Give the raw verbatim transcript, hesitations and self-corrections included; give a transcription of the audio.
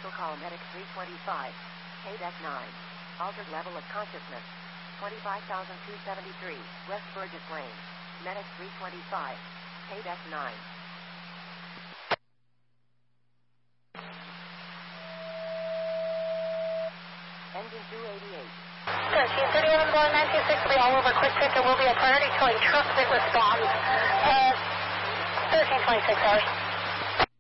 Special call Medic three twenty-five. K D E C nine. Altered level of consciousness. twenty-five thousand two hundred seventy-three. West Burgess Lane. Medic three twenty-five. K D E C nine. Engine two eighty-eight. thirteen thirty-one going nine two six three all over. Quick ticket will be a priority to a trusted response. Uh, thirteen twenty-six hours.